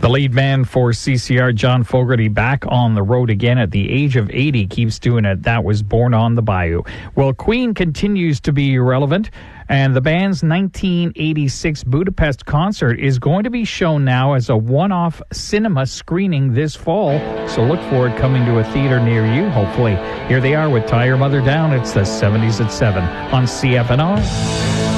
The lead man for CCR, John Fogerty, back on the road again at the age of 80, keeps doing it. That was Born on the Bayou. Well, Queen continues to be relevant, and the band's 1986 Budapest concert is going to be shown now as a one-off cinema screening this fall. So look for it coming to a theater near you, hopefully. Here they are with Tie Your Mother Down. It's the 70s at 7 on CFNR.